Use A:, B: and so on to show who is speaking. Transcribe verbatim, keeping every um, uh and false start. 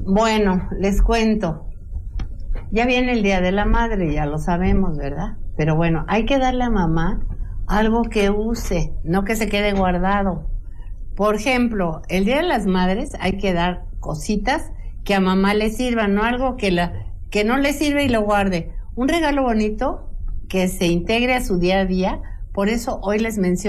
A: Bueno, les cuento. Ya viene el Día de la Madre, ya lo sabemos, ¿verdad? Pero bueno, hay que darle a mamá algo que use, no que se quede guardado. Por ejemplo, el Día de las Madres hay que dar cositas que a mamá le sirvan, no algo que, la, que no le sirve y lo guarde. Un regalo bonito que se integre a su día a día. Por eso hoy les menciono